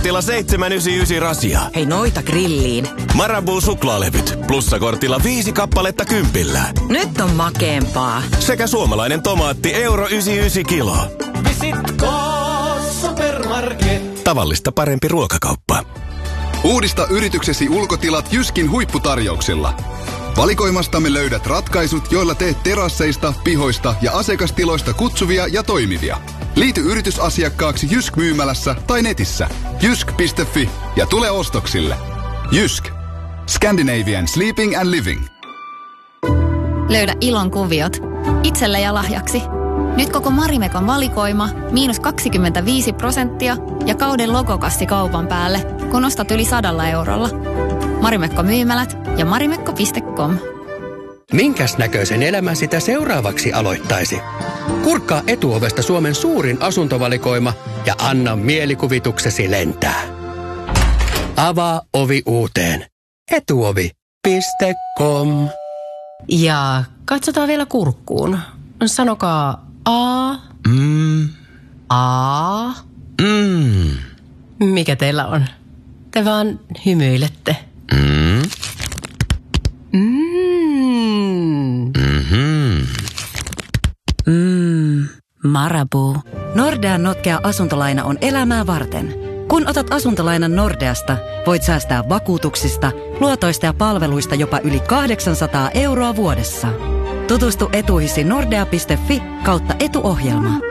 Kortilla 799 rasia. Hei, noita grilliin. Marabou suklaalevyt. Plussakortilla 5 kappaletta 10. Nyt on makeempaa. Sekä suomalainen tomaatti €1,99 kilo. Visitko Supermarket? Tavallista parempi ruokakauppa. Uudista yrityksesi ulkotilat Jyskin huipputarjouksilla. Valikoimastamme löydät ratkaisut, joilla teet terasseista, pihoista ja asiakastiloista kutsuvia ja toimivia. Liity yritysasiakkaaksi Jysk-myymälässä tai netissä. jysk.fi ja tule ostoksille. Jysk. Scandinavian Sleeping and Living. Löydä ilon kuviot itselle ja lahjaksi. Nyt koko Marimekon valikoima -25% ja kauden logokassi kaupan päälle, kun ostat yli 100 eurolla. Marimekko myymälät ja marimekko.com. Minkäs näköisen elämän sitä seuraavaksi aloittaisi? Kurkkaa Etuovesta Suomen suurin asuntovalikoima ja anna mielikuvituksesi lentää. Avaa ovi uuteen. Etuovi.com. Ja katsotaan vielä kurkkuun. Sanokaa A. A. Mikä teillä on? Te vaan hymyilette. Marabou. Nordean notkea asuntolaina on elämää varten. Kun otat asuntolainan Nordeasta, voit säästää vakuutuksista, luotoista ja palveluista jopa yli 800 € vuodessa. Tutustu etuihisi nordea.fi/etuohjelma.